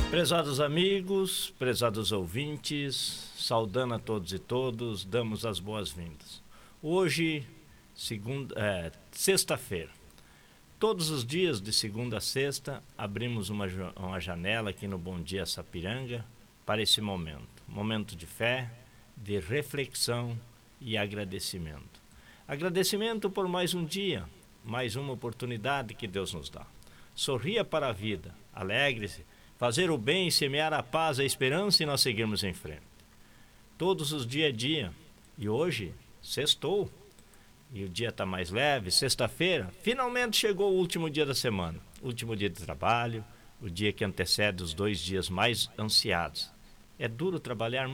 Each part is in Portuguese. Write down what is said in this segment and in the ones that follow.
Prezados amigos, prezados ouvintes, saudando a todos e todos, damos as boas-vindas. Hoje, sexta-feira. Todos os dias, de segunda a sexta, abrimos uma janela aqui no Bom Dia Sapiranga para esse momento. Momento de fé, de reflexão e agradecimento. Agradecimento por mais um dia, mais uma oportunidade que Deus nos dá. Sorria para a vida, alegre-se, fazer o bem, semear a paz, a esperança e nós seguirmos em frente. Todos os dia a dia. E hoje, sextou. E o dia está mais leve, sexta-feira, finalmente chegou o último dia da semana. Último dia de trabalho, o dia que antecede os 2 dias mais ansiados. É duro trabalhar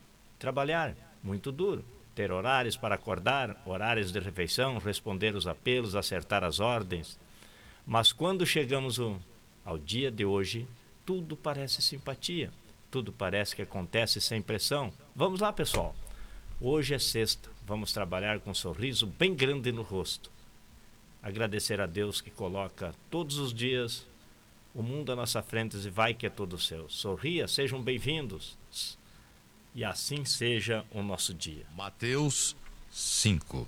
muito duro. Ter horários para acordar, horários de refeição, responder os apelos, acertar as ordens. Mas quando chegamos ao dia de hoje, tudo parece simpatia, tudo parece que acontece sem pressão. Vamos lá, pessoal. Hoje é sexta, vamos trabalhar com um sorriso bem grande no rosto. Agradecer a Deus que coloca todos os dias o mundo à nossa frente e vai que é todo seu. Sorria, sejam bem-vindos. E assim seja o nosso dia. Mateus 5.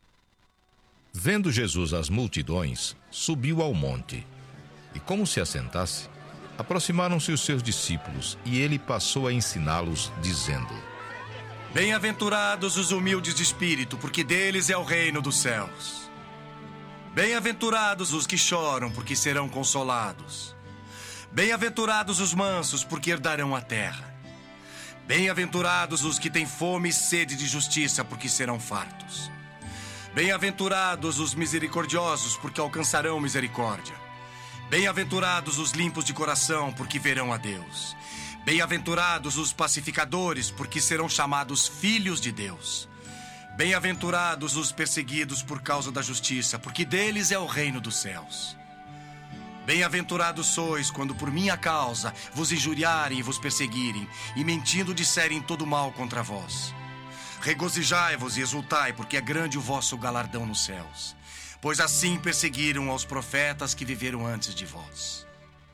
Vendo Jesus as multidões, subiu ao monte. E como se assentasse, aproximaram-se os seus discípulos, e ele passou a ensiná-los, dizendo: Bem-aventurados os humildes de espírito, porque deles é o reino dos céus. Bem-aventurados os que choram, porque serão consolados. Bem-aventurados os mansos, porque herdarão a terra. Bem-aventurados os que têm fome e sede de justiça, porque serão fartos. Bem-aventurados os misericordiosos, porque alcançarão misericórdia. Bem-aventurados os limpos de coração, porque verão a Deus. Bem-aventurados os pacificadores, porque serão chamados filhos de Deus. Bem-aventurados os perseguidos por causa da justiça, porque deles é o reino dos céus. Bem-aventurados sois quando por minha causa vos injuriarem e vos perseguirem, e mentindo disserem todo mal contra vós. Regozijai-vos e exultai, porque é grande o vosso galardão nos céus. Pois assim perseguiram aos profetas que viveram antes de vós.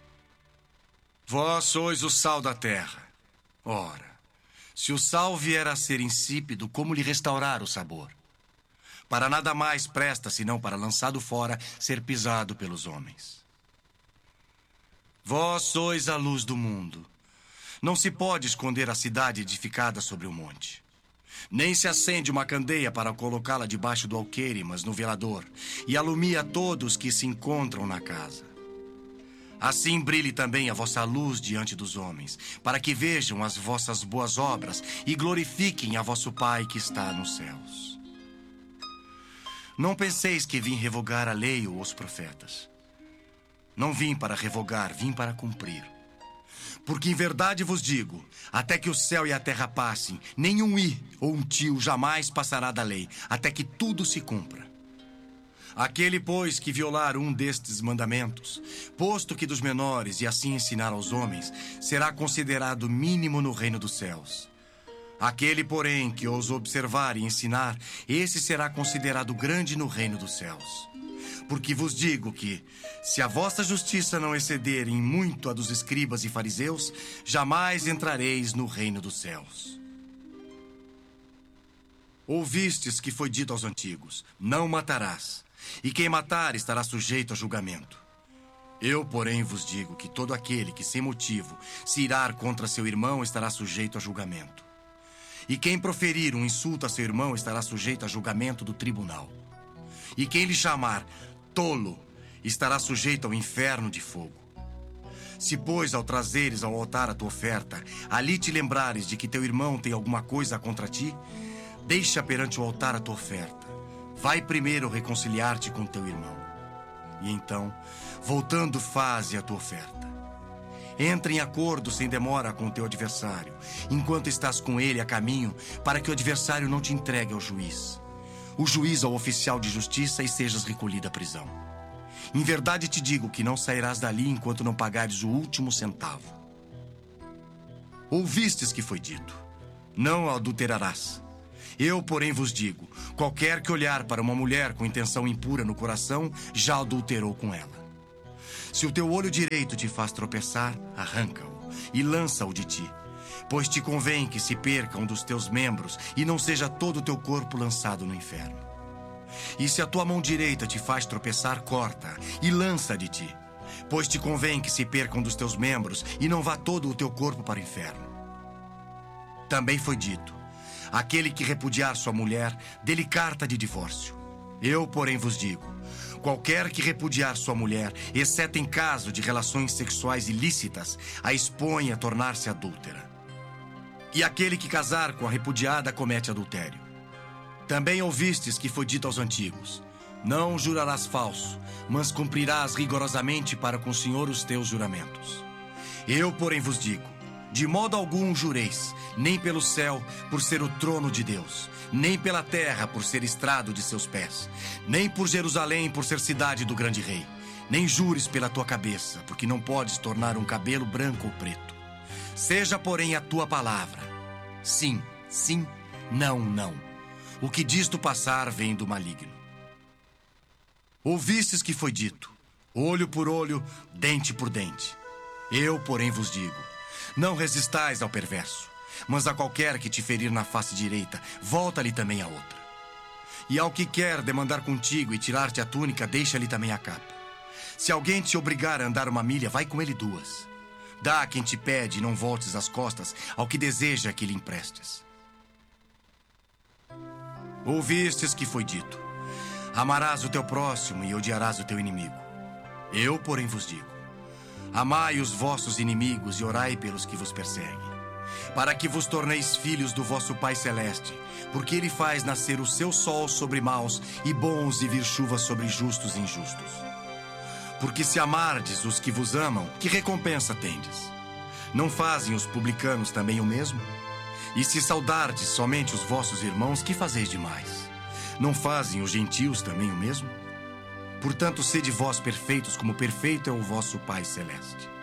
Vós sois o sal da terra. Ora, se o sal vier a ser insípido, como lhe restaurar o sabor? Para nada mais presta, senão para, lançado fora, ser pisado pelos homens. Vós sois a luz do mundo. Não se pode esconder a cidade edificada sobre o monte. Nem se acende uma candeia para colocá-la debaixo do alqueire, mas no velador, e alumia todos que se encontram na casa. Assim brilhe também a vossa luz diante dos homens, para que vejam as vossas boas obras e glorifiquem a vosso Pai que está nos céus. Não penseis que vim revogar a lei ou os profetas. Não vim para revogar, vim para cumprir. Porque em verdade vos digo, até que o céu e a terra passem, nenhum i ou um tio jamais passará da lei, até que tudo se cumpra. Aquele, pois, que violar um destes mandamentos, posto que dos menores, e assim ensinar aos homens, será considerado mínimo no reino dos céus. Aquele, porém, que os observar e ensinar, esse será considerado grande no reino dos céus. Porque vos digo que, se a vossa justiça não exceder em muito a dos escribas e fariseus, jamais entrareis no reino dos céus. Ouvistes que foi dito aos antigos: não matarás, e quem matar estará sujeito a julgamento. Eu, porém, vos digo que todo aquele que sem motivo se irar contra seu irmão estará sujeito a julgamento. E quem proferir um insulto a seu irmão estará sujeito a julgamento do tribunal. E quem lhe chamar tolo estará sujeito ao inferno de fogo. Se, pois, ao trazeres ao altar a tua oferta, ali te lembrares de que teu irmão tem alguma coisa contra ti, deixa perante o altar a tua oferta. Vai primeiro reconciliar-te com teu irmão. E então, voltando, faze a tua oferta. Entra em acordo sem demora com o teu adversário, enquanto estás com ele a caminho, para que o adversário não te entregue ao juiz. O juiz ao oficial de justiça, e sejas recolhido à prisão. Em verdade te digo que não sairás dali enquanto não pagares o último centavo. Ouvistes que foi dito: não adulterarás. Eu, porém, vos digo: qualquer que olhar para uma mulher com intenção impura no coração, já adulterou com ela. Se o teu olho direito te faz tropeçar, arranca-o. e lança-o de ti. Pois te convém que se perca um dos teus membros e não seja todo o teu corpo lançado no inferno. E se a tua mão direita te faz tropeçar, corta e lança de ti. Pois te convém que se perca um dos teus membros e não vá todo o teu corpo para o inferno. Também foi dito: aquele que repudiar sua mulher, dê-lhe carta de divórcio. Eu, porém, vos digo: qualquer que repudiar sua mulher, exceto em caso de relações sexuais ilícitas, a expõe a tornar-se adúltera. E aquele que casar com a repudiada comete adultério. Também ouvistes que foi dito aos antigos: não jurarás falso, mas cumprirás rigorosamente para com o Senhor os teus juramentos. Eu, porém, vos digo: de modo algum jureis, nem pelo céu, por ser o trono de Deus, nem pela terra, por ser estrado de seus pés, nem por Jerusalém, por ser cidade do grande rei. Nem jures pela tua cabeça, porque não podes tornar um cabelo branco ou preto. Seja, porém, a tua palavra sim, sim, não, não. O que disto passar vem do maligno. Ouvistes que foi dito: olho por olho, dente por dente. Eu, porém, vos digo: não resistais ao perverso, mas a qualquer que te ferir na face direita, volta-lhe também a outra. E ao que quer demandar contigo e tirar-te a túnica, deixa-lhe também a capa. Se alguém te obrigar a andar 1 milha, vai com ele 2. Dá a quem te pede e não voltes as costas ao que deseja que lhe emprestes. Ouvistes que foi dito: amarás o teu próximo e odiarás o teu inimigo. Eu, porém, vos digo: amai os vossos inimigos e orai pelos que vos perseguem, para que vos torneis filhos do vosso Pai Celeste, porque Ele faz nascer o seu sol sobre maus e bons e vir chuva sobre justos e injustos. Porque se amardes os que vos amam, que recompensa tendes? Não fazem os publicanos também o mesmo? E se saudardes somente os vossos irmãos, que fazeis demais? Não fazem os gentios também o mesmo? Portanto, sede vós perfeitos, como perfeito é o vosso Pai Celeste.